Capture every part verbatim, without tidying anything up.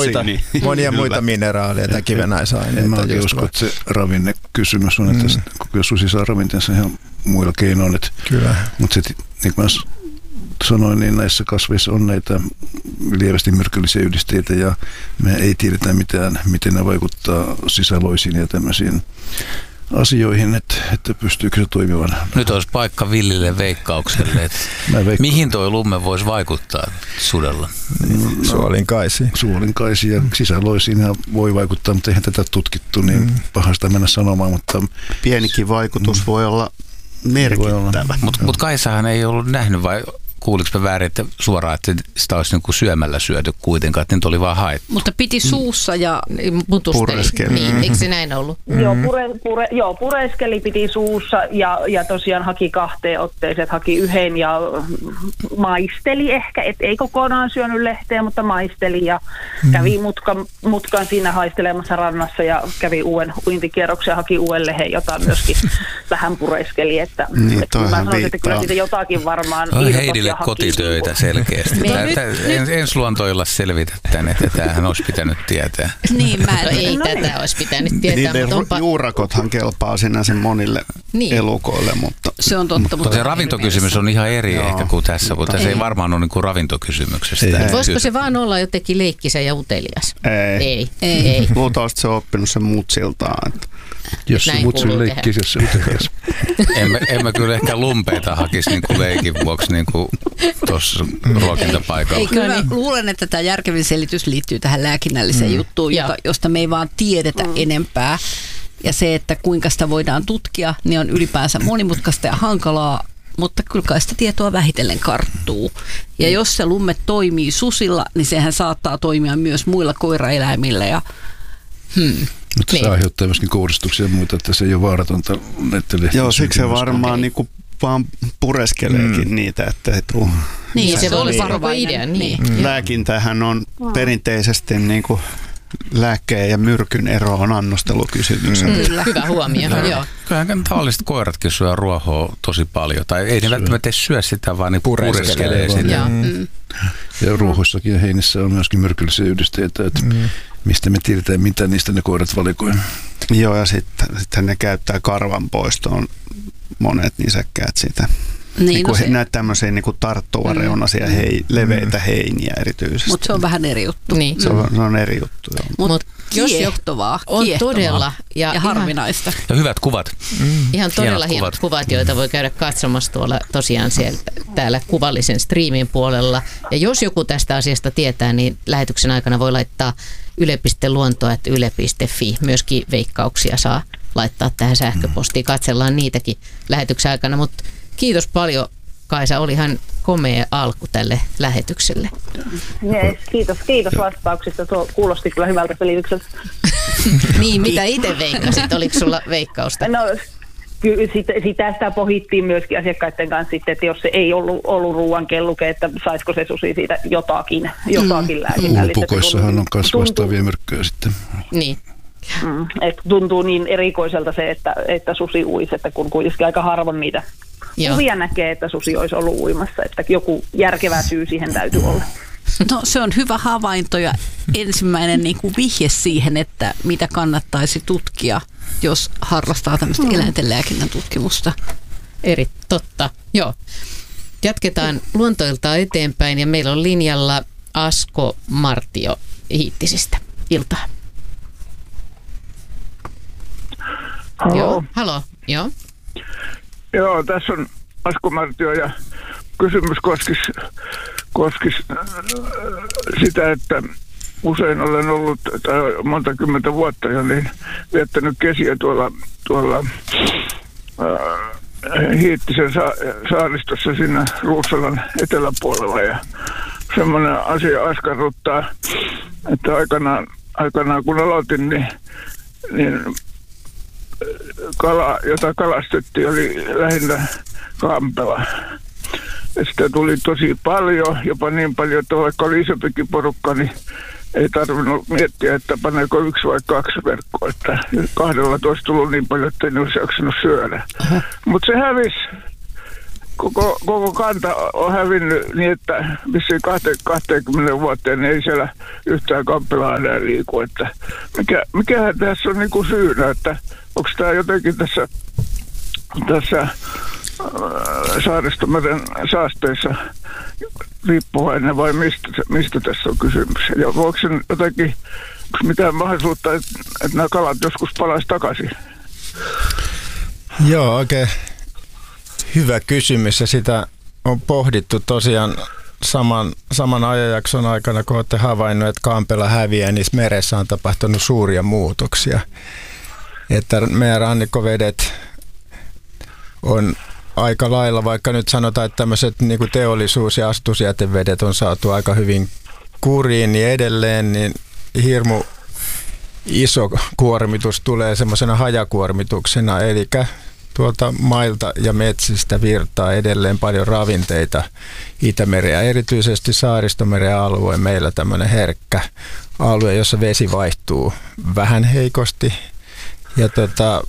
muita, monia muita mineraaleja tai kivenäisaineita. Mä oikein uskon, että se ravinnekysymys on, että mm. kyllä susi saa ravinteensa ihan muilla keinoin. Että, kyllä. Mutta sitten niin kuin mä sanoin, niin näissä kasveissa on näitä lievästi myrkyllisiä yhdisteitä ja me ei tiedetä mitään, miten ne vaikuttaa sisäloisiin ja tämmöisiin asioihin, että, että pystyykö se toimimaan. Nyt olisi paikka villille veikkaukselle, että mihin toi lumme voisi vaikuttaa sudella? No, suolinkaisiin. Suolinkaisiin ja sisäloisiin voi vaikuttaa, mutta eihän tätä tutkittu, niin mm. pahasta mennä sanomaan. Mutta pienikin vaikutus mm. voi olla merkittävä. Mutta mut Kaisahan ei ollut nähnyt, vai kuuliko mä väärin, että suoraan, että sitä olisi niin kuin syömällä syöty kuitenkaan, että nyt oli vaan haettu. Mutta piti suussa ja putusteli. Niin, eikö se näin ollut? Mm-hmm. Joo, pure, pure, joo, pureskeli piti suussa ja, ja tosiaan haki kahteen otteeseen, että haki yhden ja maisteli ehkä, et ei kokonaan syönyt lehteä, mutta maisteli ja mm-hmm. kävi mutkan, mutkan siinä haistelemassa rannassa ja kävi uuden uintikierroksen ja haki uuden lehen, jota myöskin vähän pureskeli, että, niin, että mä sanoisin, että kyllä siitä jotakin varmaan Heidille kotitöitä selkeästi. Ensiluontoilla selvitä tänne, että tämähän olisi pitänyt tietää. Niin, mä no, ei no, tätä niin. olisi pitänyt tietää. Niiden onpa... juurakothan kelpaa sinänsä monille niin. elukoille, mutta... Se on totta. Mutta se ravintokysymys on ihan eri Joo, ehkä kuin tässä, mutta ei. Se ei varmaan ole niin kuin ravintokysymyksestä. Ei. Voisiko se vaan olla jotenkin leikkisä ja utelias? Ei. Ei. ei. ei. Luultavasti se on oppinut sen mutsiltaan. Että... Jos se mutsin leikkisi, jos se utelias. en, mä, en mä kyllä ehkä lumpeita hakisi niin kuin leikin vuoksi niin kuin tuossa ruokintapaikalla. Ei, kyllä niin. Luulen, että tämä järkevin selitys liittyy tähän lääkinnälliseen mm. juttuun, joka, josta me ei vaan tiedetä mm. enempää. Ja se, että kuinka sitä voidaan tutkia, niin on ylipäänsä monimutkaista ja hankalaa, mutta kyllä kai sitä tietoa vähitellen karttuu. Ja mm. jos se lumme toimii susilla, niin sehän saattaa toimia myös muilla koiraeläimillä. Ja, hmm. Mutta se niin. aiheuttaa myöskin kohdistuksia ja muuta, että se ei ole vaaratonta näiden lehtien. Joo, siksi se varmaan niinku vaan pureskeleekin mm. niitä, että ei tule. Niin, se, se oli varmaan idea. Niin. Mm. Lääkintähän on perinteisesti niinku lääkkeen ja myrkyn ero on annostelukysymys. Mm. Kyllä. Hyvä huomio. No. Joo. Kyllähän tavalliset koiratkin syö ruohoa tosi paljon. Tai ei ne välttämättä syö sitä, vaan ne pureskelee sitä. Mm. Ja ruohoissakin ja heinissä on myöskin myrkyllisiä yhdisteitä, että mm. mistä me tiedetään, mitä niistä ne koirat valikoi. Joo, ja sitten sit ne käyttää karvan poistoon monet nisäkkäät sitä. Niin, niin no näitä tämmöisiä niin tarttuvareunaisia mm. hei, leveitä heiniä erityisesti. Mutta se on vähän eri juttu. Niin. Se, on, se on eri juttu, joo. Mutta Mut kiehtovaa, on kiehtovaa todella. Ja, ja harvinaista. Ja hyvät kuvat. Mm. Ihan todella hienot, hienot kuvat. kuvat, joita voi käydä katsomassa tuolla tosiaan siellä, täällä kuvallisen striimin puolella. Ja jos joku tästä asiasta tietää, niin lähetyksen aikana voi laittaa yle piste luontoa että yle piste fi. Myöskin veikkauksia saa laittaa tähän sähköpostiin. Katsellaan niitäkin lähetyksen aikana, mutta kiitos paljon, Kaisa. Olihan komea alku tälle lähetykselle. Yes, kiitos, kiitos vastauksista. Tuo kuulosti kyllä hyvältä selitykseltä. Niin, mitä itse veikkasit? Oliko sulla veikkausta? No, kyllä sitä, sitä, sitä pohittiin myöskin asiakkaiden kanssa sitten, että jos se ei ollut, ollut ruoan kelluke, että saisiko se susi siitä jotakin, jotakin mm. lääkinnällistä. Ulopukoissahan on myös vastaavia myrkkyjä sitten. Niin. Mm, että tuntuu niin erikoiselta se, että, että susi uisi, että kun kuitenkin aika harvoin niitä Joo. kuvia näkee, että susi olisi ollut uimassa, että joku järkevä syy siihen täytyy olla. No se on hyvä havainto ja ensimmäinen niin kuin vihje siihen, että mitä kannattaisi tutkia, jos harrastaa tämmöistä mm. eläintenlääkinnän tutkimusta. Eri totta, joo. Jatketaan luontoiltaa eteenpäin ja meillä on linjalla Asko Martio Hiittisistä. Iltaa. Halo. Joo, halo, joo. Joo, tässä on Asko Martio ja kysymys koskisi, koskisi sitä, että usein olen ollut tai monta kymmentä vuotta jo niin viettänyt kesiä tuolla, tuolla äh, Hiittisen sa- saaristossa siinä Ruussalan eteläpuolella ja semmoinen asia askarruttaa, että aikanaan, aikanaan kun aloitin, niin, niin kala, jota kalastettiin, oli lähinnä kampela. Ja sitä tuli tosi paljon, jopa niin paljon, että vaikka oli isompikin porukka, niin ei tarvinnut miettiä, että paneeko yksi vai kaksi verkkoa. Että kahdella olisi tullut niin paljon, että ei olisi jaksanut syödä. Mutta se hävisi. koko, koko kanta on hävinnyt niin, että vissiin kaksikymmentä vuoteen ei siellä yhtään Kampelaa enää liiku. Että mikä, mikähän tässä on niin kuin syynä, että onko tämä jotenkin tässä, tässä äh, Saaristomeren saasteissa riippuvainen vai mistä, mistä tässä on kysymys? Ja voiko se jotenkin, onko mitään mahdollisuutta, että, että nämä kalat joskus palaisi takaisin? Joo, oikein hyvä kysymys ja sitä on pohdittu tosiaan saman, saman ajanjakson aikana, kun olette havainnut, että Kampela häviää, niin meressä on tapahtunut suuria muutoksia. Että meidän rannikkovedet on aika lailla, vaikka nyt sanotaan, että tämmöiset niin kuin teollisuus- ja astusjätevedet on saatu aika hyvin kuriin, niin edelleen niin hirmu iso kuormitus tulee semmoisena hajakuormituksena, eli tuolta mailta ja metsistä virtaa edelleen paljon ravinteita Itämereen, erityisesti Saaristomeren alue, meillä tämmöinen herkkä alue, jossa vesi vaihtuu vähän heikosti, ja tota,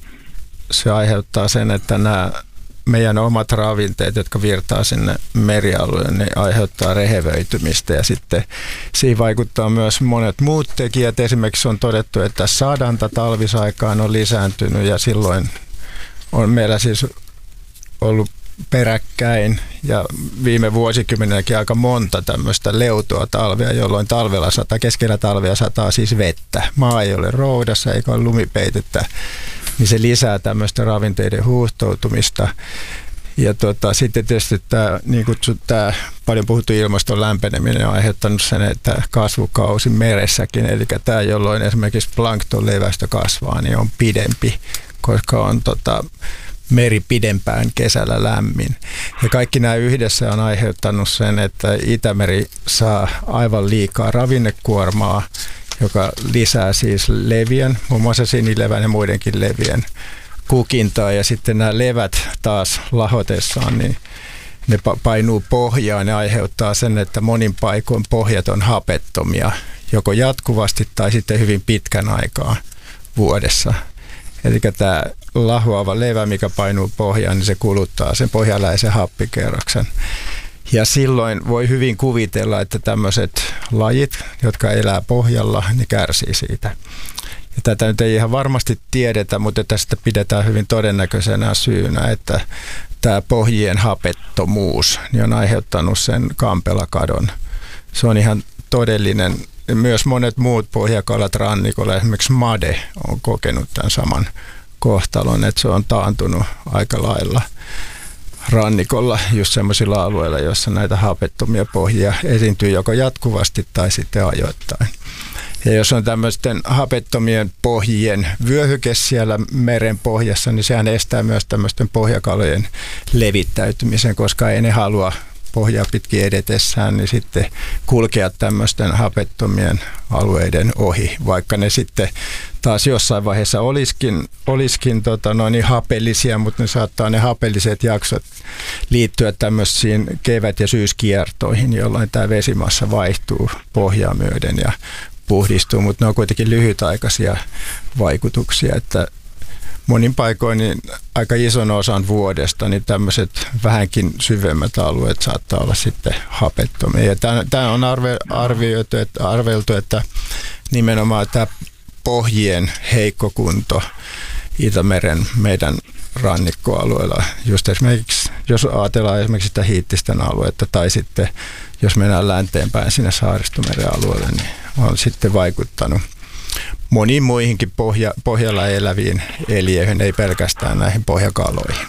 se aiheuttaa sen, että nämä meidän omat ravinteet, jotka virtaa sinne merialueen, ne aiheuttaa rehevöitymistä ja sitten siihen vaikuttaa myös monet muut tekijät. Esimerkiksi on todettu, että sadanta talvisaikaan on lisääntynyt ja silloin on meillä siis ollut peräkkäin ja viime vuosikymmenelläkin aika monta tämmöistä leutoa talvea, jolloin talvella sataa, keskellä talvea sataa siis vettä. Maa ei ole roudassa eikä ole lumipeitettä, niin se lisää tämmöistä ravinteiden huuhtoutumista. Ja tota, sitten tietysti tämä, niin kutsut, tämä paljon puhuttu ilmaston lämpeneminen on aiheuttanut sen, että kasvukausi meressäkin, eli tämä, jolloin esimerkiksi plankton levästö kasvaa, niin on pidempi, koska on tota, meri pidempään kesällä lämmin. Ja kaikki nämä yhdessä on aiheuttanut sen, että Itämeri saa aivan liikaa ravinnekuormaa, joka lisää siis levien, muun muassa sinilevän ja muidenkin levien kukintaa. Ja sitten nämä levät taas lahotessaan, niin ne painuu pohjaan ja aiheuttaa sen, että monin paikoin pohjat on hapettomia, joko jatkuvasti tai sitten hyvin pitkän aikaa vuodessa. Eli tämä lahoava levä, mikä painuu pohjaan, niin se kuluttaa sen pohjaläisen happikerroksen. Ja silloin voi hyvin kuvitella, että tämmöiset lajit, jotka elää pohjalla, niin kärsii siitä. Ja tätä nyt ei ihan varmasti tiedetä, mutta tästä pidetään hyvin todennäköisenä syynä, että tämä pohjien hapettomuus niin on aiheuttanut sen kampelakadon. Se on ihan todellinen. Myös monet muut pohjakalat rannikolla, esimerkiksi made, on kokenut tämän saman kohtalon, että se on taantunut aika lailla rannikolla just sellaisilla alueilla, joissa näitä hapettomia pohjia esiintyy joko jatkuvasti tai sitten ajoittain. Ja jos on tämmöisten hapettomien pohjien vyöhyke siellä meren pohjassa, niin sehän estää myös tämmöisten pohjakalojen levittäytymisen, koska ei ne halua pohjaa pitkin edetessään, niin sitten kulkea tämmöisten hapettomien alueiden ohi, vaikka ne sitten taas jossain vaiheessa olisikin, olisikin tota, no niin hapellisia, mutta ne saattaa ne hapelliset jaksot liittyä tämmöisiin kevät- ja syyskiertoihin, jolloin tämä vesimassa vaihtuu pohjaa myöden ja puhdistuu, mutta ne on kuitenkin lyhytaikaisia vaikutuksia, että monin paikoin niin aika ison osan vuodesta niin tämmöiset vähänkin syvemmät alueet saattaa olla sitten hapettomia. Ja tämä on arve, arvioitu, että, arveltu, että nimenomaan tämä pohjien heikko kunto Itämeren meidän rannikkoalueella, just esimerkiksi, jos ajatellaan esimerkiksi sitä Hiittisten aluetta tai sitten jos mennään länteenpäin sinne Saaristomeren alueelle, niin on sitten vaikuttanut moniin muihinkin pohja, pohjalla eläviin eliöihin, ei pelkästään näihin pohjakaloihin.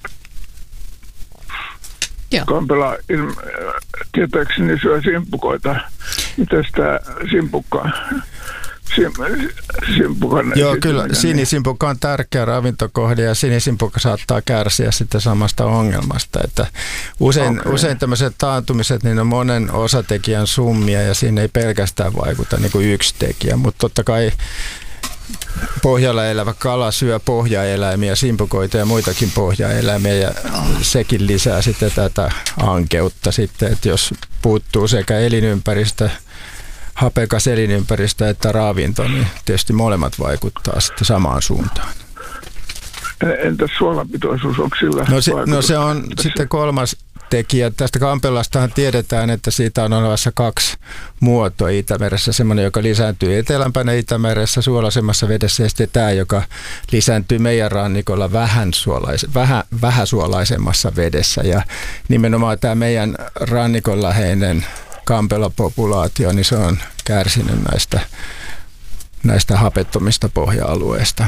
Kampela tietääkseni syö simpukoita. Mitäs tämä simpukka? Sim, simpukan Joo, kyllä sinisimpukka on tärkeä ravintokohde ja sinisimpukka saattaa kärsiä sitten samasta ongelmasta. Että usein, okay. usein tämmöiset taantumiset niin on monen osatekijän summia ja siinä ei pelkästään vaikuta niin kuin yksi tekijä, mutta totta kai pohjalla elävä kala syö pohjaeläimiä, simpukoita ja muitakin pohjaeläimiä ja sekin lisää sitten tätä ankeutta sitten, että jos puuttuu sekä elinympäristö, hapekas elinympäristö että ravinto, niin tietysti molemmat vaikuttaa sitten samaan suuntaan. Entäs suolapitoisuus, onko sillä no se, no se on tässä sitten kolmas tekijä. Tästä Kampelastahan tiedetään, että siitä on olemassa kaksi muotoa Itämeressä. Semmoinen, joka lisääntyy etelämpänä Itämeressä suolaisemmassa vedessä, ja sitten tämä, joka lisääntyy meidän rannikolla vähän, suolais, vähän, vähän suolaisemmassa vedessä. Ja nimenomaan tämä meidän rannikon läheinen kampelapopulaatio, niin se on kärsinyt näistä, näistä hapettomista pohja-alueista.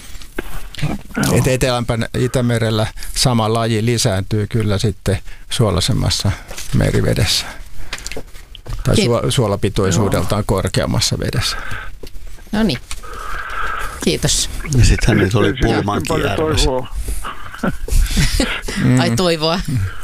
Et etelämpänä Itämerellä sama laji lisääntyy kyllä sitten suolaisemmassa merivedessä. Tai su- suolapitoisuudeltaan korkeammassa vedessä. No niin. Kiitos. Ja sittenhän nyt oli Pulmankin järvessä. Ai toivoa.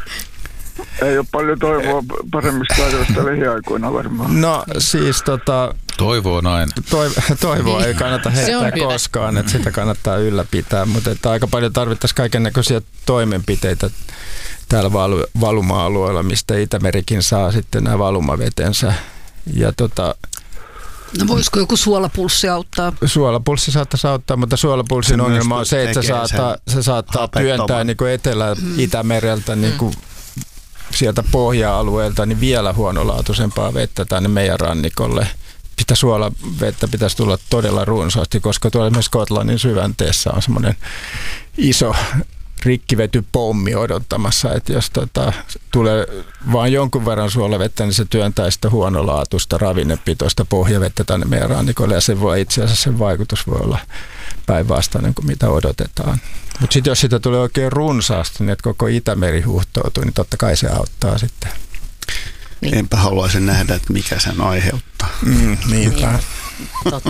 Ei ole paljon toivoa paremmista ajoista lähiaikoina varmaan. No siis tota... Toivo on aina. Toiv- toivoa ei kannata heittää koskaan, että sitä kannattaa ylläpitää, mutta että aika paljon tarvittaisiin kaikennäköisiä toimenpiteitä täällä valu- valuma-alueella, mistä Itämerikin saa sitten nämä valumavetensä. Ja tota, no voisiko joku suolapulssi auttaa? Suolapulssi saattaisi auttaa, mutta suolapulssin se ongelma on se, että se saattaa, se saattaa työntää niin kuin Etelä-Itämereltä niin kuin sieltä pohja-alueelta niin vielä huonolaatuisempaa vettä tänne meidän rannikolle. Sitä suolavettä pitäisi tulla todella runsaasti, koska tuolla esimerkiksi Skotlannin syvänteessä on semmoinen iso rikkivetypommi odottamassa, että jos tota, tulee vain jonkun verran suolavettä, niin se työntää sitä huonolaatuista ravinnepitoista pohjavettä tänne meidän rannikolle, ja se voi itse asiassa sen vaikutus voi olla päinvastainen kuin mitä odotetaan. Mutta sitten jos sitä tulee oikein runsaasti, niin että koko Itämeri huuhtoutuu, niin totta kai se auttaa sitten. Niin. Enpä haluaisi nähdä, että mikä sen aiheuttaa. Mm, niinpä. Niin. Totta.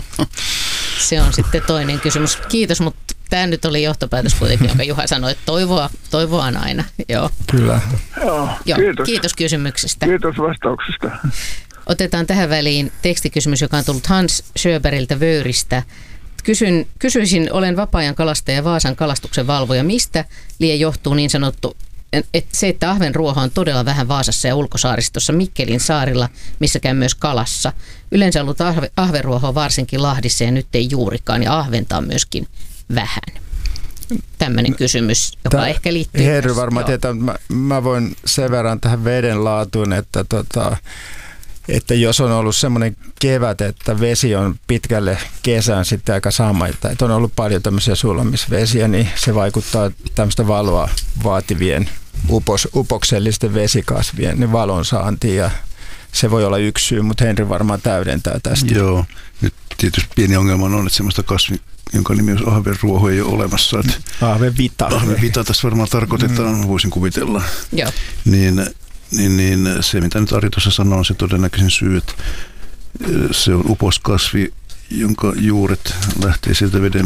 Se on sitten toinen kysymys. Kiitos, mutta tämä nyt oli johtopäätös kuitenkin, jonka Juha sanoi, että toivoa, toivoa on aina. Joo. Kyllä. Joo, Joo, kiitos. Kiitos kysymyksestä. Kiitos vastauksesta. Otetaan tähän väliin tekstikysymys, joka on tullut Hans Schöberiltä Vöyristä. Kysyn, kysyisin, olen vapaa-ajan kalastaja ja Vaasan kalastuksen valvoja. Mistä lie johtuu niin sanottu, että se, että ahvenruoho on todella vähän Vaasassa ja ulkosaaristossa Mikkelin saarilla, missä käy myös kalassa. Yleensä on ollut ahve, ahvenruohoa varsinkin Lahdissa ja nyt ei juurikaan, ja ahventa on myöskin vähän. Tämmöinen kysymys, joka Tää ehkä liittyy. Herry varmaan tietää, mä, mä voin sen verran tähän veden laatuun, että tota, että jos on ollut semmoinen kevät, että vesi on pitkälle kesään sitten aika samaita, että on ollut paljon tämmöisiä sulamisvesiä, niin se vaikuttaa tämmöistä valoa vaativien upos, upoksellisten vesikasvien niin valon saantiin, ja se voi olla yksi syy, mutta Henri varmaan täydentää tästä. Joo, nyt tietysti pieni ongelma on, että semmoista kasvi, jonka nimi on ahvenruoho, ei ole olemassa. Ahvenvita. Ahvenvita tässä varmaan tarkoitetaan, mm. voisin kuvitella. Joo. Niin, niin, niin se, mitä nyt Ari tuossa sanoo, on se todennäköisin syy, että se on uposkasvi, jonka juuret lähtee sieltä veden,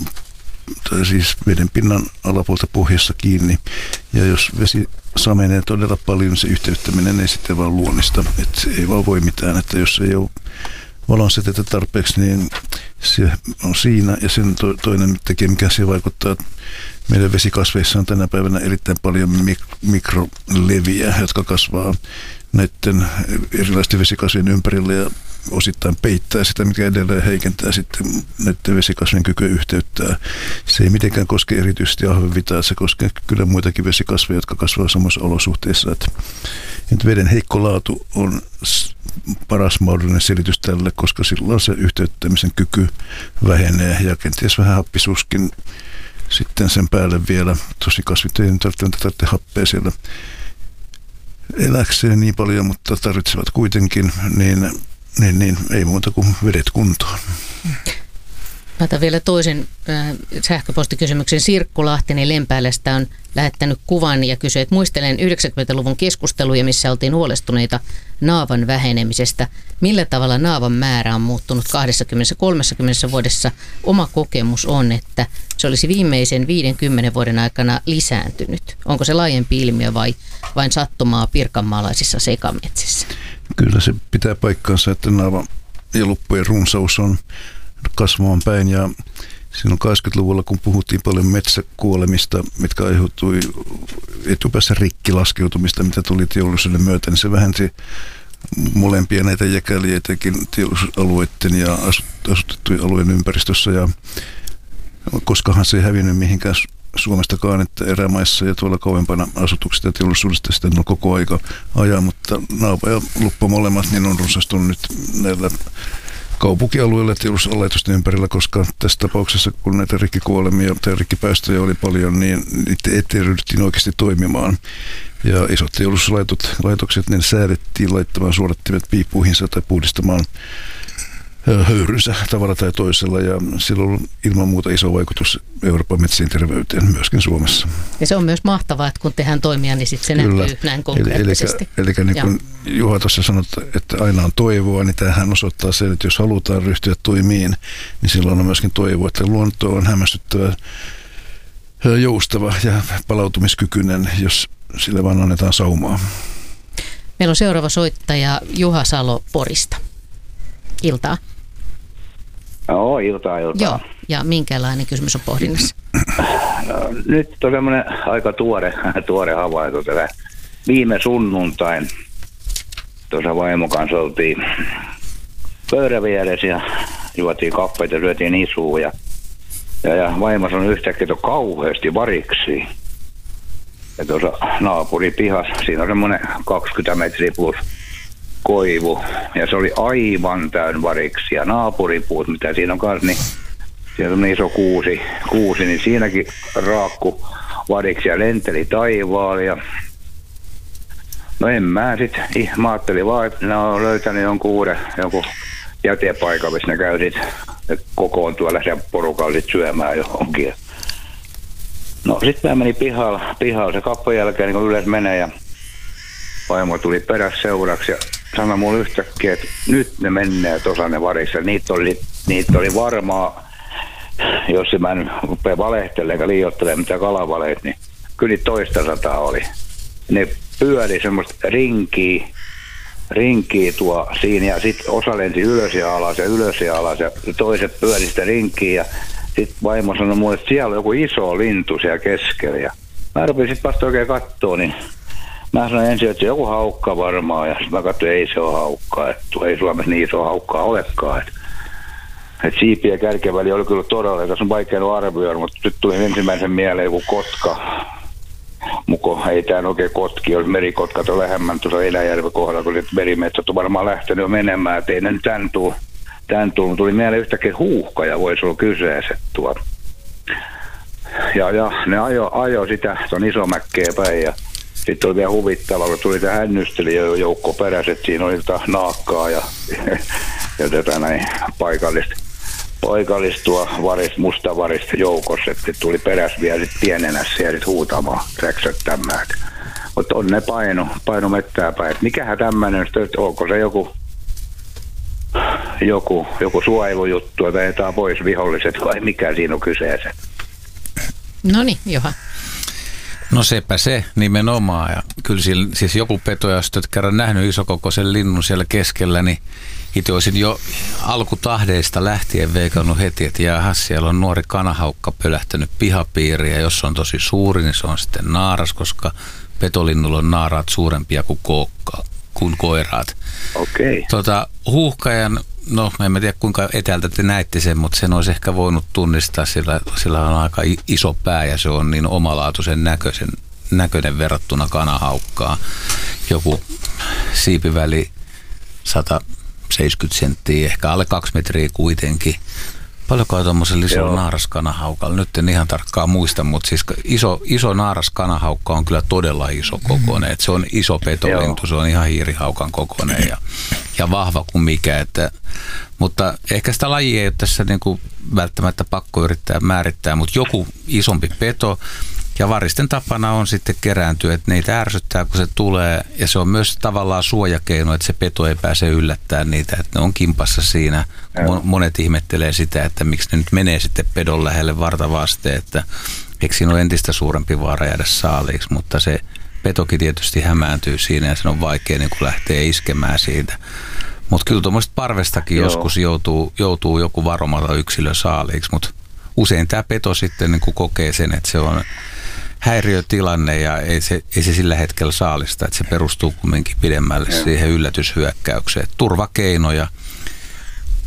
tai siis veden pinnan alapuolta pohjassa kiinni. Ja jos vesi samenee todella paljon, niin se yhteyttäminen ei sitten vaan luonnista. Että se ei vaan voi mitään, että jos ei ole valonsäteitä tarpeeksi, niin se on siinä. Ja sen to, toinen tekijä, mikä siihen vaikuttaa, että meidän vesikasveissa on tänä päivänä erittäin paljon mik- mikroleviä, jotka kasvaa näiden erilaisten vesikasvien ympärillä ja osittain peittää sitä, mikä edelleen heikentää sitten näiden vesikasvien kykyä yhteyttää. Se ei mitenkään koske erityisesti ahvenvitaa, se koskee kyllä muitakin vesikasveja, jotka kasvaa samassa olosuhteissa. Että, että veden heikko laatu on paras mahdollinen selitys tälle, koska silloin se yhteyttämisen kyky vähenee ja kenties vähän happisuuskin sitten sen päälle vielä. Tosi kasvit ei tarvitse happea siellä eläkseen niin paljon, mutta tarvitsevat kuitenkin, niin, niin, niin ei muuta kuin vedet kuntoon. Mä otan vielä toisen äh, sähköpostikysymyksen. Sirkku Lahtinen Lempäälästä on lähettänyt kuvan ja kysyy, että muistelen yhdeksänkymmentäluvun keskusteluja, missä oltiin huolestuneita naavan vähenemisestä. Millä tavalla naavan määrä on muuttunut kaksikymmentä kolmekymmentä vuodessa? Oma kokemus on, että se olisi viimeisen viidenkymmenen vuoden aikana lisääntynyt. Onko se laajempi ilmiö vai vain sattumaa pirkanmaalaisissa sekametsissä? Kyllä se pitää paikkaansa, että naavan ja luppujen runsaus on kasvamaan päin, ja silloin kahdeksankymmentäluvulla, kun puhuttiin paljon metsäkuolemista, mitkä aiheutui etupäässä rikkilaskeutumista, mitä tuli teollisuuden myötä, niin se vähensi molempia näitä jäkäliä, etenkin teollisuusalueiden ja asutettujen alueen ympäristössä, ja koskahan se ei hävinnyt mihinkään Suomestakaan, että erämaissa ja tuolla kauempana asutuksista ja teollisuudesta sitten on koko aika ajaa, mutta Naava ja Luppo molemmat niin on runsastunut nyt näillä kaupunkialueilla ja teollisuuslaitosten ympärillä, koska tässä tapauksessa, kun näitä rikkikuolemia tai rikkipäästöjä oli paljon, niin niiden eteen ryhdyttiin oikeasti toimimaan. Ja isot teollisuuslaitokset, ne säädettiin laittamaan suodattimet piippuihinsa tai puhdistamaan höyrynsä tavalla tai toisella, ja sillä on ollut ilman muuta iso vaikutus Euroopan metsien terveyteen myöskin Suomessa. Ja se on myös mahtavaa, että kun tehdään toimia, niin sitten se Kyllä. näkyy näin konkreettisesti. Eli, eli niin kuin Juha tuossa sanoi, että aina on toivoa, niin tämähän osoittaa sen, että jos halutaan ryhtyä toimiin, niin silloin on myöskin toivoa, että luonto on hämmästyttävä, joustava ja palautumiskykyinen, jos sille vaan annetaan saumaa. Meillä on seuraava soittaja Juha Salo Porista. Iltaa. Joo, iltaa, iltaa. Joo, ja minkälainen kysymys on pohdinnassa? No, nyt on semmoinen aika tuore, tuore havainto tällä. Viime sunnuntain tuossa vaimon kanssa oltiin pöydän vieressä ja juotiin kahveita ja syötiin isua. Ja, ja, ja vaimo sanoi yhtäkkiä, että on kauheasti variksi. Ja tuossa naapurin pihassa, siinä on semmoinen kaksikymmentä metriä plus koivu, ja se oli aivan täynnä variksi, ja naapuripuut, mitä siinä on kanssa, niin siellä on iso kuusi, kuusi, niin siinäkin raakku variksi ja lenteli taivaalle, ja no en mä sit, mä ajattelin vaan, että ne on löytänyt jonkun uuden, jonkun jätepaikan, missä ne käy sit, kokoontua läsen porukalla sit syömään johonkin. No sit mä menin pihalle, pihalle se kappon jälkeen, niin kun yleensä menee, ja vaimo tuli perässä seuraksi, ja sanoi mulle yhtäkkiä, että nyt ne menee tuossa ne varissa. Niitä oli, niitä oli varmaa, jos mä en rupea valehtelemaan eikä liioittelemaan mitä kalavaleet, niin kyllä toista sataa oli. Ne pyöri semmoista rinkiä, rinkiä tuo siinä, ja sitten osa lenti ylös ja alas ja ylös ja alas, ja toiset pyöri sitä rinkiä, ja sitten vaimo sanoi mulle, että siellä on joku iso lintu siellä keskellä. Ja mä rupesin sitten vasta oikein katsoa, niin mä sanoin ensin, että se joku haukka varmaan, ja sitten mä katsoin, että ei se ole haukkaa, että ei Suomessa niin iso haukkaa olekaan. Että et siipi ja kärkeväli oli kyllä todella, tässä on vaikea arvioida, mutta nyt tuli ensimmäisen mieleen joku kotka. Muko ei tämä oikein kotki, olisi merikotkat on lähemmän tuossa Enäjärven kohdalla, kun merimetsät on varmaan lähtenyt jo menemään, että ei ne nyt tämän tule. Tämän tuli, tuli mieleen yhtäkkiä huuhka ja voisi olla kyseessä tuolla. Ja, ja ne ajo, ajo sitä tuon Isomäkkeä päin, ja sitten oli vielä huvittavaa, kun tuli tämä hännystelijäjoukko perässä, että siinä oli jotain naakkaa ja, ja tätä näin paikallista, paikallistua varista, musta varista joukossa, että tuli perässä vielä sitten pienenä siellä sitten huutamaan, räksättämään. Mutta on ne paino, paino mettää päin, että mikähän tämmöinen, että onko se joku, joku, joku suojelujuttu, että etaan pois viholliset vai mikä siinä on kyseessä. No niin, Johan. No sepä se nimenomaan. Ja kyllä siellä, siis joku peto, jos olet kerran nähnyt isokokoisen linnun siellä keskellä, niin itse olisin jo alkutahdeista lähtien veikannut heti, että jahas, siellä on nuori kanahaukka pölähtänyt pihapiiriin, ja jos se on tosi suuri, niin se on sitten naaras, koska petolinnulla on naaraat suurempia kuin, kookka, kuin koiraat. Okei. Okay. Tota, huuhkajan, no en tiedä kuinka etäältä te näitte sen, mutta sen olisi ehkä voinut tunnistaa, sillä, sillä on aika iso pää ja se on niin omalaatuisen näköisen, näköinen verrattuna kanahaukkaan. Joku siipiväli sata seitsemänkymmentä senttiä, ehkä alle kaksi metriä kuitenkin. Paljonko on tuommoisella isolla naaraskanahaukalla? Nyt en ihan tarkkaan muista, mutta siis iso, iso naaraskanahaukka on kyllä todella iso kokoinen. Et se on iso petolintu, se on ihan hiirihaukan kokoinen ja, ja vahva kuin mikä. Että, mutta ehkä sitä lajia ei ole tässä niinku välttämättä pakko yrittää määrittää, mutta joku isompi peto. Ja varisten tapana on sitten kerääntyä, että niitä ärsyttää, kun se tulee. Ja se on myös tavallaan suojakeino, että se peto ei pääse yllättää niitä, että ne on kimpassa siinä. Monet ihmettelee sitä, että miksi ne nyt menee sitten pedon lähelle vartavaste, että eikö siinä ole entistä suurempi vaara jäädä saaliiksi. Mutta se petokin tietysti hämääntyy siinä ja sen on vaikea niin kun lähteä iskemään siitä. Mutta kyllä tuommoista parvestakin Joo. joskus joutuu, joutuu joku varomata yksilö saaliiksi, mutta usein tämä peto sitten niin kun kokee sen, että se on häiriötilanne ja ei se, ei se sillä hetkellä saalista, että se perustuu kumminkin pidemmälle siihen yllätyshyökkäykseen. Turvakeinoja.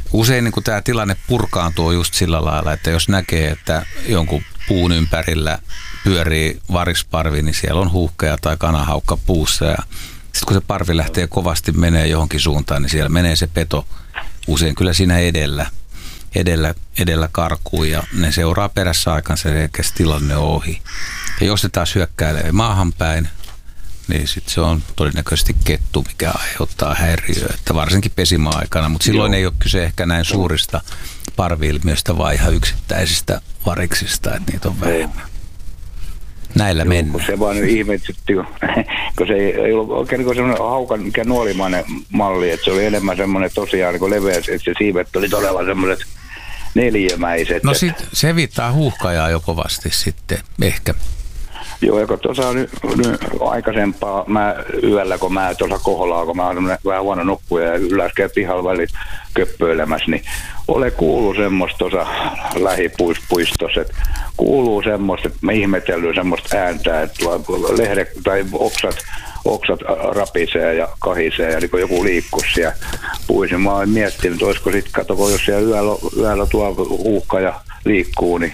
Usein niin tämä tilanne purkaantuu just sillä lailla, että jos näkee, että jonkun puun ympärillä pyörii varisparvi, niin siellä on huuhkaja tai kanahaukka puussa. Ja sitten kun se parvi lähtee kovasti menee johonkin suuntaan, niin siellä menee se peto usein kyllä siinä edellä, edellä, edellä karkuun ja ne seuraa perässä aikansa eikä se tilanne on ohi. Ja jos se taas hyökkäilee maahan päin, niin sitten se on todennäköisesti kettu, mikä aiheuttaa häiriöä, että varsinkin pesimäaikana, mutta silloin Joo. ei ole kyse ehkä näin suurista parvi-ilmiöistä, vaan ihan yksittäisistä variksista, että niitä on vähemmän. Näillä Joo, mennään. Se vaan nyt ihmetytti, kun se ei, ei ollut oikein niin semmoinen haukan, mikä nuolimainen malli, että se oli enemmän semmoinen tosiaan niin leveä, että se siivet oli todella semmoiset neliömäiset. No sit se viittaa huuhkajaa jo kovasti sitten, ehkä. Joo, ja kun tuossa on nyt, nyt aikaisempaa, mä yöllä, kun mä tuossa kohlaa, kun mä oon vähän huono nukkuja ja yläskeen pihalla välit köppöilemässä, niin ole kuuluu semmoista tuossa lähipuistossa, että kuuluu semmoista, että mä ihmetellyt semmoista ääntä, että lehdet tai oksat, oksat rapisee ja kahisee ja niin kun joku liikkuisi siellä puissa. Mä oon miettinyt, että olisiko sitten, katsoko, jos siellä yöllä, yöllä tuo huuhkaja liikkuu, niin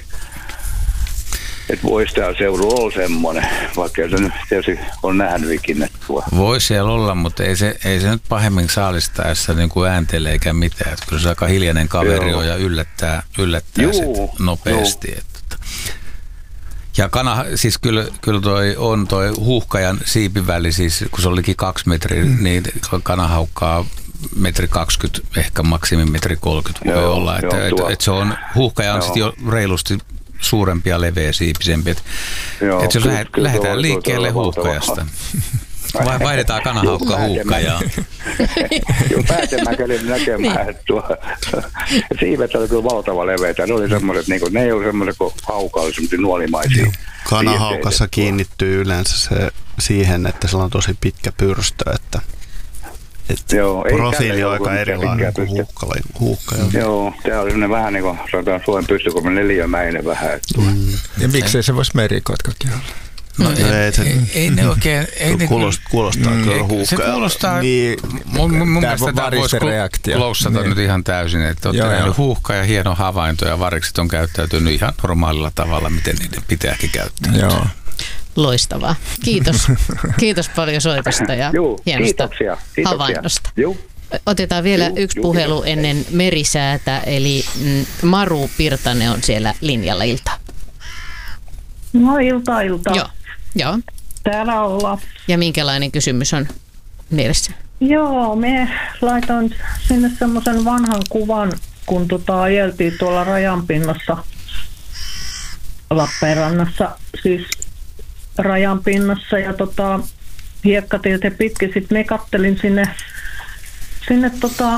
että voisi täällä seudulla olla semmoinen, vaikka se nyt tietysti on nähnyt ikinä tuo. Voi siellä olla, mutta ei se, ei se nyt pahemmin saalistaessa niin kuin ääntele eikä mitään. Että kyllä se aika hiljainen kaveri on ja yllättää, yllättää sit nopeasti. Että. Ja kana, siis kyllä, kyllä toi on toi huuhkajan siipiväli, siis kun se olikin kaksi metriä, mm. niin kana haukkaa metri kaksikymmentä, ehkä maksimi metri kolmekymmentä voi joo, olla. Että joo, et, et se on, huuhkaja on sitten jo reilusti suurempi ja leveä siipisempi. Että et jos lähe, lähdetään liikkeelle huuhkajasta. Vai vaihdetaan kanahaukka huuhkajaa. Joo, päätemään käsin näkemään, että tuo siivet oli kyllä valtava leveitä. Ne oli semmoiset, niin kuin, ne ei ole semmoiset kuin hauka, oli semmoisia nuolimaisia. Kanahaukassa kiinnittyy yleensä se siihen, että sillä on tosi pitkä pyrstö, että Että Joo, profiili on aika erilainen kuin huuhkaja. Joo, tämä oli sellainen vähän niin kuin sanotaan Suomen pystykolmen neliömäinen vähän. Mm. Ja miksei se voisi merikotkakin olla? No, no ei, ei, ei, ei ne oikein... Ei ne, kuulostaa kuulostaa mm, kyllä huuhkaja. Se kuulostaa... Niin, mun mun mielestä tämä voisi loussata niin. nyt ihan täysin. Että olette nähnyt huuhkaja, hieno havainto ja varikset on käyttäytynyt ihan normaalilla tavalla, miten niiden pitääkin käyttää. Joo. Loistavaa. Kiitos. Kiitos paljon soitosta ja Juu, hienosta kiitoksia, kiitoksia. havainnosta. Juu. Otetaan vielä Juu, yksi puhelu Juu, ennen merisäätä, eli Maru Pirtanen on siellä linjalla. Iltaa. No iltaa, iltaa. Joo. Joo. Täällä ollaan. Ja minkälainen kysymys on mielessä? Joo, me laitoin sinne semmoisen vanhan kuvan, kun tota ajeltiin tuolla rajanpinnassa Lappeenrannassa, siis rajanpinnassa ja tota, hiekkatiltä pitkin. Sitten me kattelin sinne, sinne tota,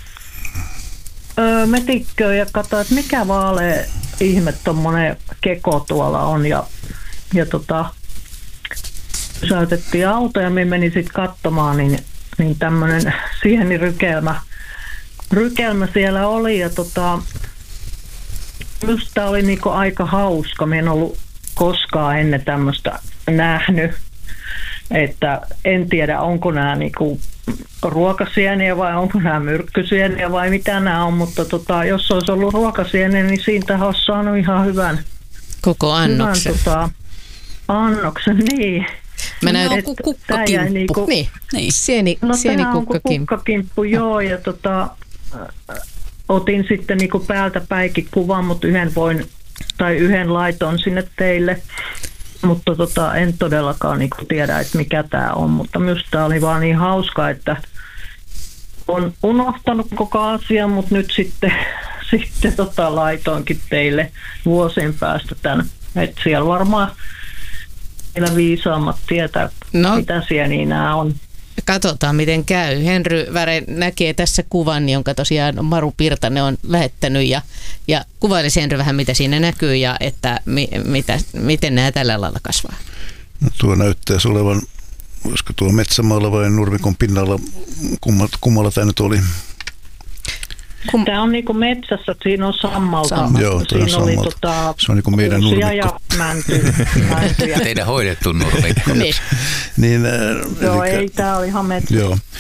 öö, metikköön ja katsoin, että mikä vaalea ihme tommonen keko tuolla on. Ja, ja tota, pysäytettiin auto ja me menin sitten katsomaan, niin, niin tämmöinen sienirykelmä rykelmä siellä oli. Ja tota, just tää oli niinku aika hauska. Me en ollut koskaan ennen tämmöistä nähnyt, että en tiedä onko nämä niinku ruokasieniä vai onko nämä myrkkysieniä vai mitä nämä on, mutta tota, jos olisi ollut ruokasieniä, niin siitä olisi saanut ihan hyvän koko annoksen. Hyvän, tota, annoksen, niin. Mä näen no, kukkakimppu. Niinku, niin, niin. Sieni, no, sienikukkakimpu. kukkakimppu, joo, ja tota, otin sitten niinku päältä päikin kuvan, mutta yhden voin tai yhden laiton sinne teille, mutta tota, en todellakaan niin tiedä, että mikä tämä on, mutta minusta tämä oli vaan niin hauska, että on unohtanut koko asian, mutta nyt sitten, sitten tota, laitoinkin teille vuosien päästä tämän, että siellä varmaan meillä viisaammat tietää, no. mitä sieniä nämä on. Katsotaan, miten käy. Henry Väre näkee tässä kuvan, jonka tosiaan Maru Pirtanen on lähettänyt ja, ja kuvailisi Henry vähän, mitä siinä näkyy ja että mi, mitä, miten nämä tällä lailla kasvaa. No, tuo näyttäisi olevan, olisiko tuo metsämaalla vai nurmikon pinnalla, kummalla, kummalla tämä nyt oli? Tämä on niin kuin metsässä, että siinä on sammalta. Sammalta. Joo, siinä on oli sammalta. Tota, se on niin kuin meidän nurmikko. Ja mänty, mäntyjä. Teidän hoidettu nurmikko. niin. niin, äh, joo, ei, tämä oli ihan metsä. Joo.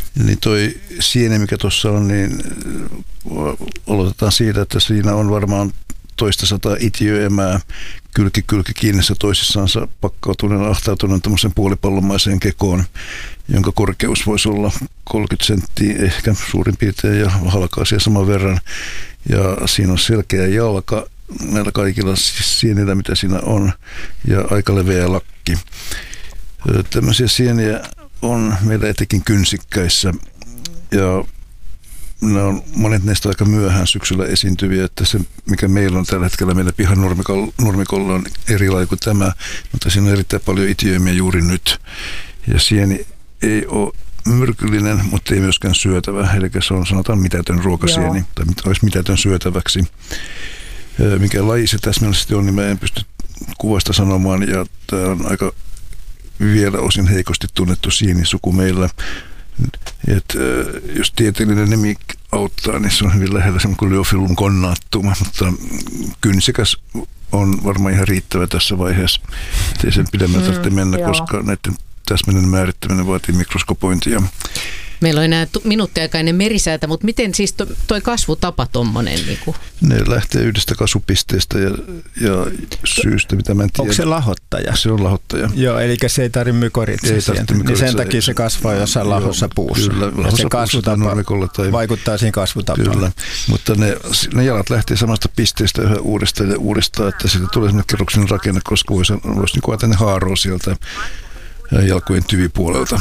Niin toi sieni, mikä tuossa on, niin aloitetaan siitä, että siinä on varmaan toista sataa itiöemää kylki kylki kiinnissä toisissaansa pakkautuneen, ahtautuneen tämmöisen puolipallomaiseen kekoon, jonka korkeus voisi olla kolmekymmentä senttiä ehkä suurin piirtein ja halkaisia saman verran. Ja siinä on selkeä jalka näillä kaikilla sienillä, mitä siinä on, ja aika leveä lakki. Tämmöisiä sieniä on meillä etenkin kynsikkäissä, ja nämä on monet näistä aika myöhään syksyllä esiintyviä, että se mikä meillä on tällä hetkellä meillä pihan nurmikolla, nurmikolla on erilainen kuin tämä, mutta siinä on erittäin paljon itiöimiä juuri nyt. Ja sieni ei ole myrkyllinen, mutta ei myöskään syötävä, eli se on sanotaan mitätön ruokasieni, Joo. tai olisi mitätön syötäväksi. Mikä laji se täsmällisesti on, niin mä en pysty kuvasta sanomaan, ja tämä on aika vielä osin heikosti tunnettu sienisuku meillä. Et, jos tieteellinen nimi auttaa, niin se on hyvin lähellä semmoinen kuin Leophyllum connatum, mutta kynsikäs on varmaan ihan riittävä tässä vaiheessa. Ei sen pidemmän tarvitse mennä, mm, koska näiden täsmällinen määrittäminen vaatii mikroskopointia. Meillä on enää minuuttiaikainen merisäätä, mutta miten siis to, toi kasvutapa tommonen? Niin kuin? Ne lähtee yhdestä kasvupisteestä ja, ja syystä, mitä mä en tiedä. Onko se lahottaja? Se on lahottaja. Joo, eli se ei tarvitse mykorrhizaa. Niin sen takia se kasvaa jossain lahossa puussa. Kyllä, ja se kasvutapa tai vaikuttaa siihen kasvutapaan. Kyllä, mutta ne, ne jalat lähtee samasta pisteestä yhä uudestaan ja uudestaan, että siitä tulee sellainen kerroksen rakenne, koska voisi, voisi niin kuin ajatella, ne haaroo sieltä jalkojen tyvipuolelta.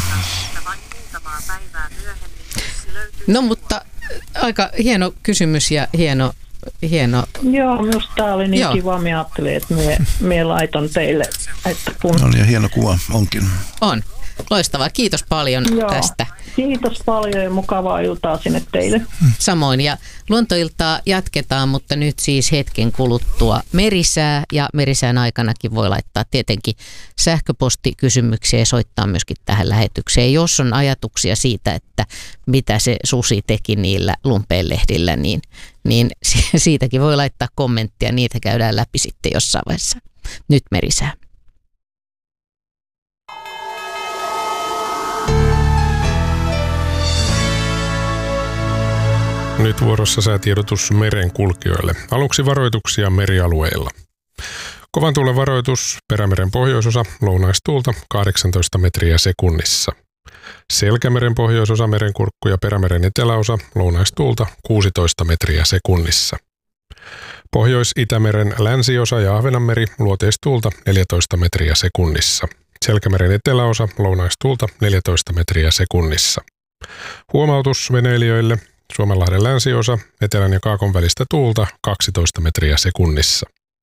No mutta aika hieno kysymys ja hieno... hieno. Joo, minusta tämä oli niin Joo. kiva. Minä ajattelin, että minä, minä laitan teille. Että kun... No niin, hieno kuva onkin. On. Loistavaa. Kiitos paljon Joo. tästä. Kiitos paljon ja mukavaa iltaa sinne teille. Samoin. Ja luontoiltaa jatketaan, mutta nyt siis hetken kuluttua merisää. Ja merisään aikanakin voi laittaa tietenkin sähköpostikysymyksiä ja soittaa myöskin tähän lähetykseen. Jos on ajatuksia siitä, että mitä se susi teki niillä lumpeenlehdillä, niin, niin siitäkin voi laittaa kommenttia. Niitä käydään läpi sitten jossain vaiheessa. Nyt merisää. Nyt vuorossa säätiedotus merenkulkijoille. Aluksi varoituksia merialueilla. Kovan tuulen varoitus Perämeren pohjoisosa, lounaistuulta kahdeksantoista metriä sekunnissa. Selkämeren pohjoisosa, Merenkurkku ja Perämeren eteläosa, lounaistuulta kuusitoista metriä sekunnissa. Pohjois-Itämeren länsiosa ja Ahvenanmeri, luoteistuulta neljätoista metriä sekunnissa. Selkämeren eteläosa, lounaistuulta neljätoista metriä sekunnissa. Huomautus veneilijöille. Suomenlahden länsiosa, etelän ja kaakon välistä tuulta kaksitoista metriä sekunnissa.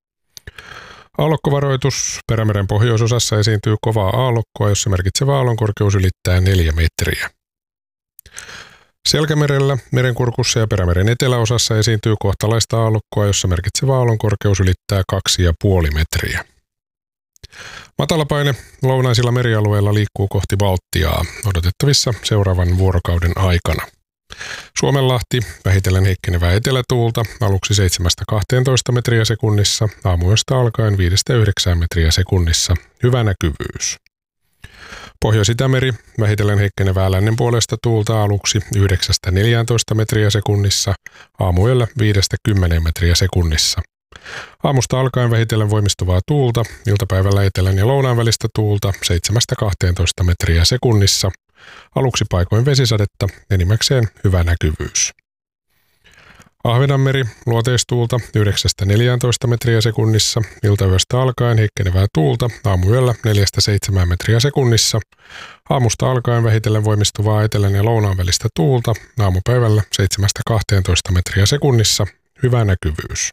Aallokkovaroitus. Perämeren pohjoisosassa esiintyy kovaa aallokkoa, jossa merkitsevä aallonkorkeus ylittää neljä metriä. Selkämerellä, Merenkurkussa ja Perämeren eteläosassa esiintyy kohtalaista aallokkoa, jossa merkitsevä aallonkorkeus ylittää kaksi pilkku viisi metriä. Matalapaine lounaisilla merialueilla liikkuu kohti Baltiaa, odotettavissa seuraavan vuorokauden aikana. Suomenlahti, vähitellen heikkenevää etelätuulta, aluksi seitsemästä kahteentoista metriä sekunnissa, aamuyöstä alkaen viidestä yhdeksään metriä sekunnissa, hyvä näkyvyys. Pohjois-Itämeri, vähitellen heikkenevää lännen puolesta tuulta, aluksi yhdeksästä neljääntoista metriä sekunnissa, aamuyöllä viidestä kymmeneen metriä sekunnissa. Aamusta alkaen vähitellen voimistuvaa tuulta, iltapäivällä etelän ja lounaan välistä tuulta seitsemästä kahteentoista metriä sekunnissa, aluksi paikoin vesisadetta, enimmäkseen hyvä näkyvyys. Ahvenanmeri, luoteistuulta yhdeksästä neljääntoista metriä sekunnissa, iltayöstä alkaen heikkenevää tuulta, aamuyöllä neljästä seitsemään metriä sekunnissa, aamusta alkaen vähitellen voimistuvaa etelän ja lounaan välistä tuulta, aamupäivällä seitsemästä kahteentoista metriä sekunnissa, hyvä näkyvyys.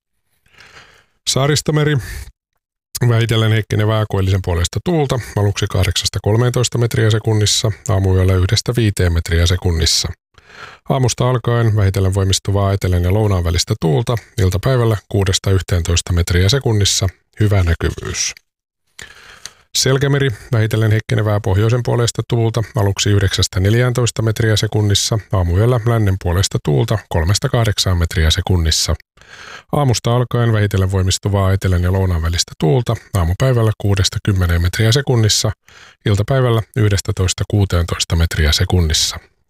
Saaristomeri, vähitellen heikkenevää koillisen puolesta tuulta, aluksi kahdeksasta kolmeentoista metriä sekunnissa, aamuyöllä yhdestä viiteen metriä sekunnissa. Aamusta alkaen vähitellen voimistuvaa etelän ja lounaan välistä tuulta, iltapäivällä kuudesta yhteentoista metriä sekunnissa, hyvä näkyvyys. Selkämeri, vähitellen heikkenevää pohjoisen puolesta tuulta, aluksi yhdeksästä neljääntoista metriä sekunnissa, aamuyöllä lännen puolesta tuulta kolmesta kahdeksaan metriä sekunnissa. Aamusta alkaen vähitellen voimistuvaa etelän ja lounaan välistä tuulta, aamupäivällä kuudesta kymmeneen metriä sekunnissa, iltapäivällä yhdestätoista kuuteentoista metriä sekunnissa.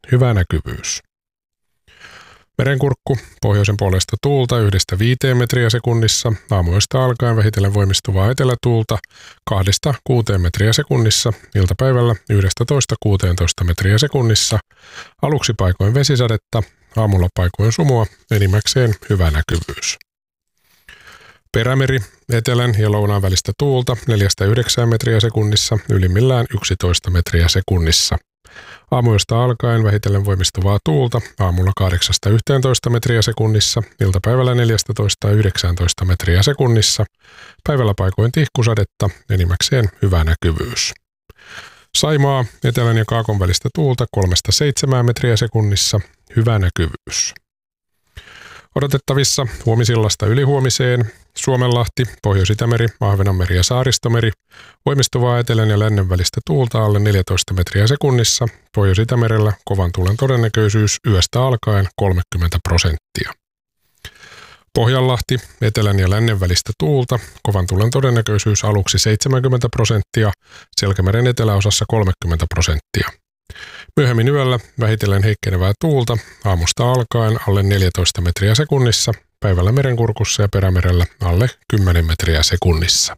hyvä näkyvyys. Merenkurkku, pohjoisen puolesta tuulta yhdestä viiteen metriä sekunnissa, aamuyöstä alkaen vähitellen voimistuvaa etelätuulta kahdesta kuuteen metriä sekunnissa, iltapäivällä yhdestätoista kuuteentoista metriä sekunnissa, aluksi paikoin vesisadetta, aamulla paikoin sumua, enimmäkseen hyvä näkyvyys. Perämeri, etelän ja lounaan välistä tuulta neljästä yhdeksään metriä sekunnissa, ylimmillään yksitoista metriä sekunnissa. Aamuyöstä alkaen vähitellen voimistuvaa tuulta, aamulla kahdeksasta yhteentoista metriä sekunnissa, iltapäivällä neljästätoista yhdeksääntoista metriä sekunnissa, päivällä paikoin tihkusadetta, enimmäkseen hyvä näkyvyys. Saimaa, etelän ja kaakon välistä tuulta kolmesta seitsemään metriä sekunnissa, hyvä näkyvyys. Odotettavissa huomisillasta ylihuomiseen Suomenlahti, Pohjois-Itämeri, Ahvenanmeri ja Saaristomeri, voimistuvaa etelän ja lännen välistä tuulta alle neljätoista metriä sekunnissa, Pohjois-Itämerellä kovan tuulen todennäköisyys yöstä alkaen kolmekymmentä prosenttia. Pohjanlahti, etelän ja lännen välistä tuulta, kovan tuulen todennäköisyys aluksi seitsemänkymmentä prosenttia, Selkämeren eteläosassa kolmekymmentä prosenttia. Myöhemmin yöllä vähitellen heikkenevää tuulta, aamusta alkaen alle neljätoista metriä sekunnissa, päivällä merenkurkussa ja perämerellä alle kymmenen metriä sekunnissa.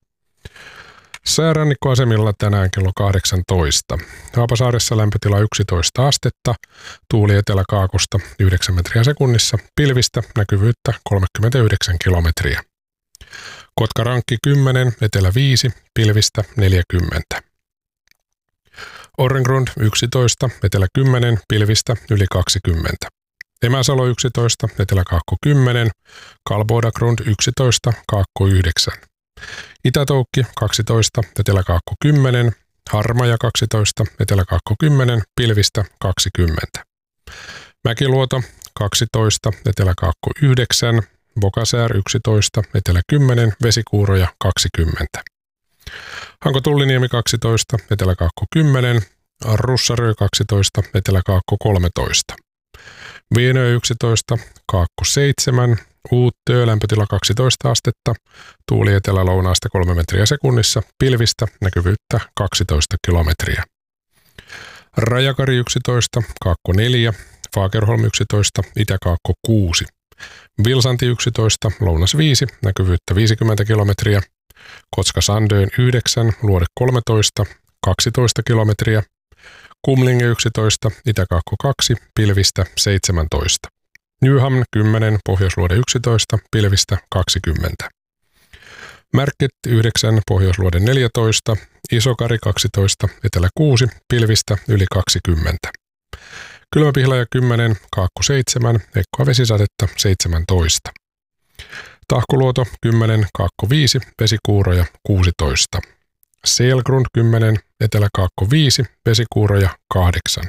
Säärannikkoasemilla tänään kello kahdeksantoista. Haapasaaressa lämpötila yksitoista astetta, tuuli eteläkaakosta yhdeksän metriä sekunnissa, pilvistä näkyvyyttä kolmekymmentäyhdeksän kilometriä. Kotkarankki kymmenen, etelä viisi, pilvistä neljäkymmentä. Orrengrund yksitoista, etelä kymmenen, pilvistä yli kaksikymmentä. Emäsalo yksitoista, eteläkaakko kymmenen, Kalbodagrund yksitoista, kaakko yhdeksän. Itätoukki kaksitoista, eteläkaakko kymmenen, Harmaja kaksitoista, eteläkaakko kymmenen, pilvistä kaksikymmentä. Mäkiluoto kaksitoista, eteläkaakko yhdeksän, Bokasär yksitoista, etelä kymmenen, Vesikuuroja kaksikymmentä. Hanko Tulliniemi kaksitoista, eteläkaakko kymmenen, Russarö kaksitoista, eteläkaakko kolmetoista. Vienö yksitoista, kaakko seitsemän, Uuttöö lämpötila kaksitoista astetta, tuuli etelä-lounaasta kolme metriä sekunnissa, pilvistä näkyvyyttä kaksitoista kilometriä. Rajakari yksitoista, kaakko neljä, Fagerholm yksitoista, itäkaakko kuusi. Vilsanti yksitoista, lounas viisi, näkyvyyttä viisikymmentä kilometriä. Kotska Sandön yhdeksän, Luode kolmetoista, kaksitoista kilometriä. Kumlinge yksitoista, itäkaakko kaksi, pilvistä seitsemäntoista. Nyhamn kymmenen, Pohjoisluode yksitoista, pilvistä kaksikymmentä. Märket yhdeksän, Pohjoisluode neljätoista, Isokari kaksitoista, etelä kuusi, pilvistä yli kaksikymmentä. Kylmäpihlaja kymmenen, kaakko seitsemän, heikkoa vesisadetta seitsemäntoista. Tahkoluoto kymmenen, kaakko viisi, vesikuuroja kuusitoista. Selgrund kymmenen, eteläkaakko viisi, vesikuuroja kahdeksan.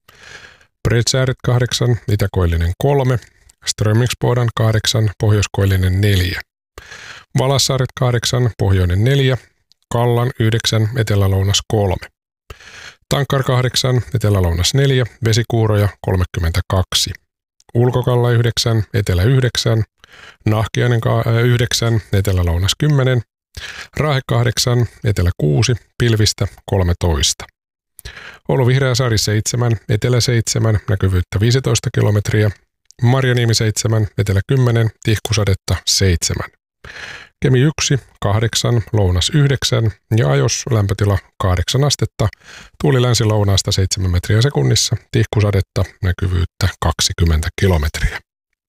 Bredsääret kahdeksan, itäkoillinen kolme, Strömmingsbodan kahdeksan, pohjoiskoillinen neljä. Valassaaret kahdeksan, pohjoinen neljä, Kallan yhdeksän, etelälounas kolme. Tankkar kahdeksan, etelälounas neljä, vesikuuroja kolmekymmentäkaksi. Ulkokalla yhdeksän, etelä yhdeksän, Nahkiainen yhdeksän, etelälounas kymmenen, Raahe kahdeksan, etelä kuusi, pilvistä kolmetoista. Oulu Vihreäsaari seitsemän, etelä seitsemän, näkyvyyttä viisitoista kilometriä, Marjaniemi seitsemän, etelä kymmenen, tihkusadetta seitsemän. Kemi yksi, kahdeksan, lounas yhdeksän ja Ajos lämpötila kahdeksan astetta, tuuli länsi-lounaasta seitsemän metriä sekunnissa, tihkusadetta, näkyvyyttä kaksikymmentä kilometriä.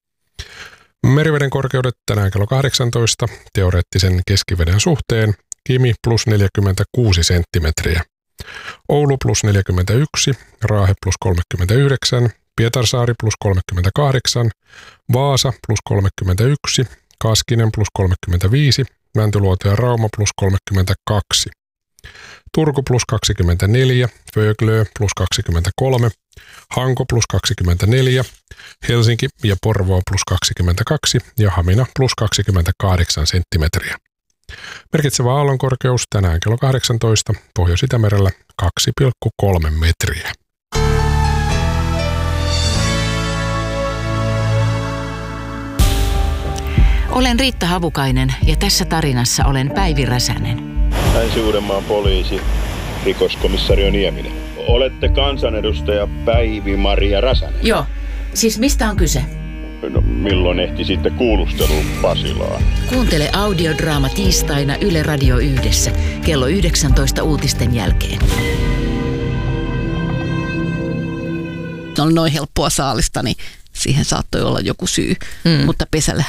Meriveden korkeudet tänään kello kahdeksantoista, teoreettisen keskiveden suhteen, Kimi plus neljäkymmentäkuusi senttimetriä. Oulu plus neljäkymmentäyksi, Raahe plus kolmekymmentäyhdeksän, Pietarsaari plus kolmekymmentäkahdeksan, Vaasa plus kolmekymmentäyksi, Kaskinen plus kolmekymmentäviisi, Mäntyluoto ja Rauma plus kolmekymmentäkaksi. Turku plus kaksikymmentäneljä, Vöglö plus kaksikymmentäkolme, Hanko plus kaksikymmentäneljä, Helsinki ja Porvoo plus kaksikymmentäkaksi ja Hamina plus kaksikymmentäkahdeksan senttimetriä. Merkitsevä aallonkorkeus tänään kello kahdeksantoista, Pohjois-Itämerellä kaksi pilkku kolme metriä. Olen Riitta Havukainen ja tässä tarinassa olen Päivi Räsänen. Länsi-Uudenmaan poliisi, rikoskomissario Nieminen. olette kansanedustaja Päivi-Maria Räsänen. Joo. Siis mistä on kyse? No, milloin ehti sitten kuulusteluun Pasilaan? Kuuntele audiodraama tiistaina Yle Radio Yhdessä kello yhdeksäntoista uutisten jälkeen. Se oli noin helppoa saalista, niin siihen saattoi olla joku syy, mm. mutta pesällä